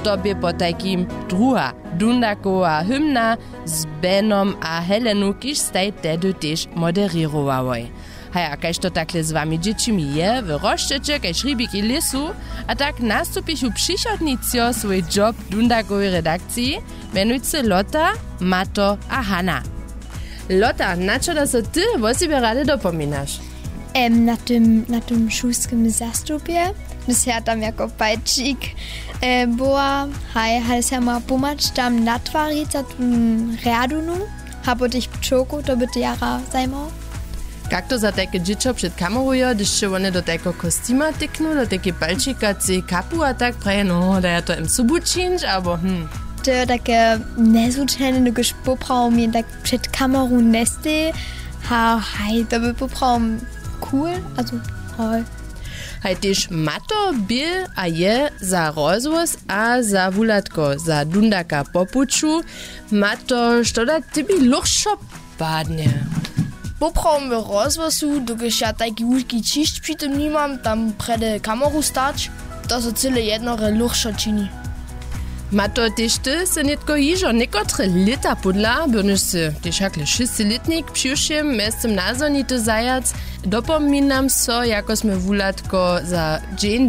tobie po takim druha Dundakowa hymna z Benom a Helenu, kiž staj tedy tež moderirowałoj. Haja, kaž to takle z wami dziecimi je, wy roszczecie, kaž rybiki lesu, a tak nastupiš u przychodnicio swój job Dundakowej redakcji, menujcy Lotta, Mato a Hanna. Lotta, na čo da so ty o siebie rady dopominasz? Na tym szulskim zastupie, bisher tam jako pajčík była, haj se ma pomać tam natwarić za tym radunu, habo dich pčoku, to by ty jara zajmał. Jak to za takie dziecko przed kamerą, gdyż się one do tego kostiuma tykną, do takie palčika, cy kapu, a tak prawie, no, da ja to im subu činč, albo To takie nezučene, gdyż poprawił mnie tak przed kamerą nesty, haj, to by poprawił cool, also, haj. Haj tež Mato byl a je za rozvoz a za wulatko, za Dundaka popuču. Mato, što da tebi luchšo padne? Popravim v rozvozu, dokąd ja taki łuski čišć przy tym nie mam, tam przede kameru stać, to so cyle jednore luchšo čini. Mato, tež ty se netko jižo nekotre lita podla, byrniš se tež hakle 6-letnik přiušim, mestem nazornite zajac, dopominam so, jako sme wulatko za dzień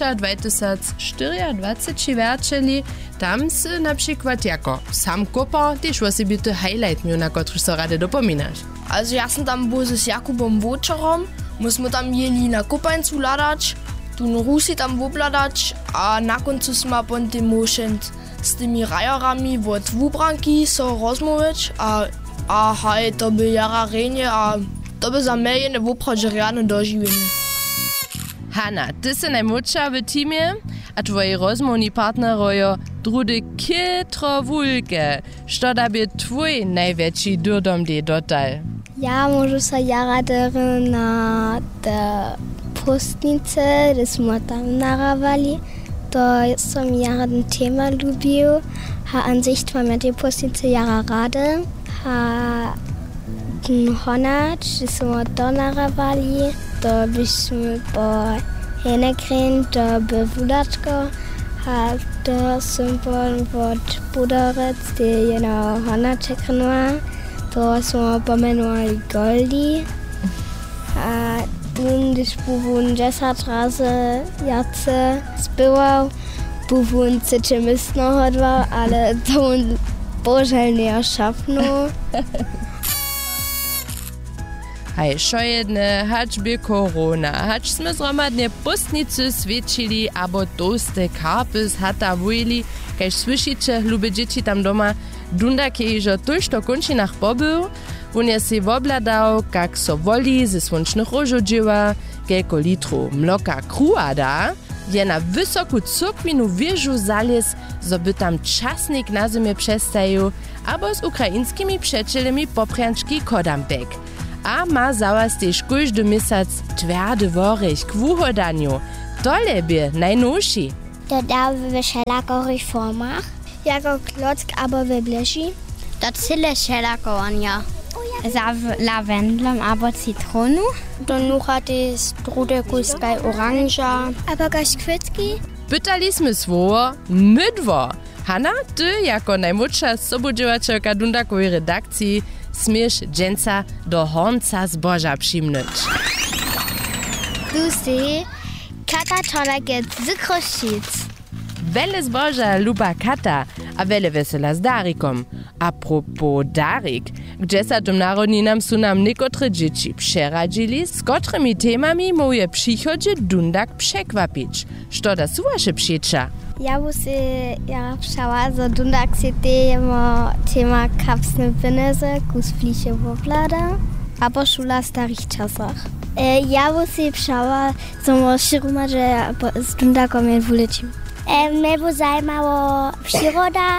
2024 werčeli, tam se na przykład jako sam kopar, tež osobity highlight miu, na kotryž so rade dopominaš. Also ja sam tam był z Jakubom Wočerom, musimy tam jeli na kopańcu ladać, tu Rusi tam wobladać, a na końcu sme pon tym mošent z tymi rajarami od Wubranki so rozmówić, a haj, to by jara renie, a to by za mnie ne wopradžeriane dožiwienie. Hanna, ty se najmłodša w teamie, a twoji rozmowni partnerojo drudy kitro wulke. Što da by twój największy durdom de dotal? Ja może se jaradere na te postnice, das smo tam naravali. To som jara ten tema lubił. Ha an sich mam ja te postnice jara rade. Ha ten honat, das smo to naravali. To byśmy po Henekrin, to by wulatko. Ha to symbol od Budarec, te jeno honačekrenua. To smo pomenovali Goldi. A když buvun 10 razy jace zbywał, buvun cyczy mysno hodwał, ale to on bożel nie oszapnął. Haj, šo jedne, hač by korona, hač sme zromadne postnicy svědčili, abo toste karpy z hata vujili, kaž słyšicie, hlube dzieci tam doma, Dundak je ižo tuž to končinach pobył, on je si wobladał, kak so woli ze słončnych rožo džiwa, kelko litru mloka krua da, je na wysoku cukvinu wieżu zales, zo by tam časnik na zimie przestajú, abo z ukrainskimi přečelemi popriančki kodampek. A ma zawas tež kóždy měsac tvrdy worech k wuhodaniu. Tole by najnowší. To dá ve všelakorých formách, jako klock, abo ve bleži. To cyle šelakovania. Za lavendlom abo citronu. To nuchaty z trudekulskaj oranža. Abo kaž květky. Pytali sme svojo mydwo. Hanna, ty jako najmłodša sobudźěwačelka Dundakowej redakcji smieš dženca do hornca zboža přimnúť. Du si, Kata Tolake z Kruščic. Wele zboža luba Kata, a wele vesela z Darikom. Apropos Darik, k 10. narodninam su nam niekotre dzieci přeradzili, z kotrymi temami moje przychodzie Dundak przekwapić. Što da su vaše přiča? Ja musi přała, zo Dundak si tema kapsne peneze, kus fliše woblada, abo šula starých časach. Ja musi přała, zo mo širuma, že z Dundakom je vuličím. Mnie by zajmało przyroda,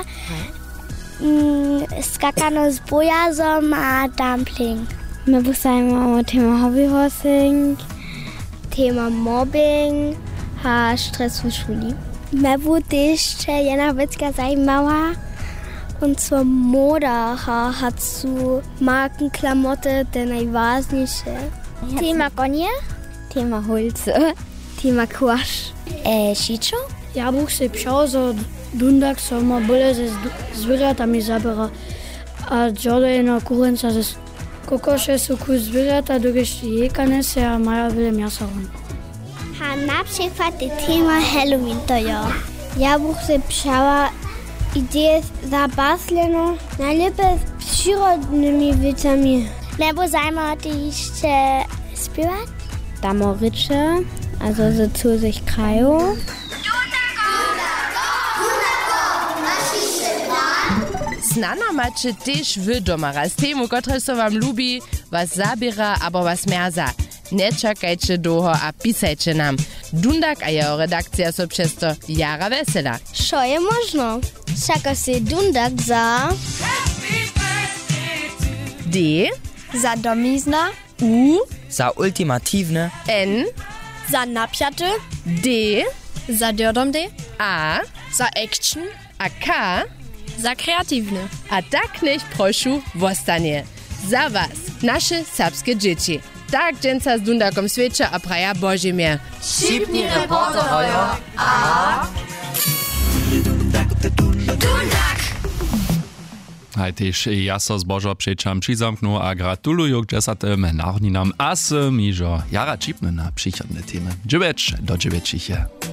skakano z bojazom a dumpling. Mnie by zajmało tema hobbyhorsing, tema mobbing a stres w szuli. Mnie by też jedna wiecka zajmała, und zwar Moda hat zu Markenklamotte der najważniejsze. Tema konie, tema Holze, tema Kłasz. Šičo? Ja bych si přál, že Dundak so ma bole ze zwierzatami zabiera, a dzielejna kurenca ze kokosze są ku zwierzata, dość jekane se a mają wiele mięsa. A na przykład tema Halloween to ja. Ja bych się przała ideę zabawleno, najlepiej z przyrodnymi wiecami. Nebo zajmą ty jeszcze śpiewać? Damorycze, also ze cudzych krajów. Znano macie też wy domara z temu, które so wam lubi, was zabiera, abo was merza. Nie czekajcie długo, a pisajcie nam. Dundak a jeho redakcja so przez to jara wesela. Co je možno? Čaka si Dundak za... D. Za domizna. U. Za ultimatywne. N. Za napiaty. D. Za diodomdy. A. Za action. A K. Za kreatywne. A tak niech proszu wostanie. Za was, nasze serbskie dzieci. Tak dżęca z Dundakom świecza a praja Bożimie. Szybni reporterojo. A... Hej, też ja so zbożo przeczam przyzamknął, a gratuluję k 10. narodninam, a mi, że jara čipny na przychodne temy. Do 9.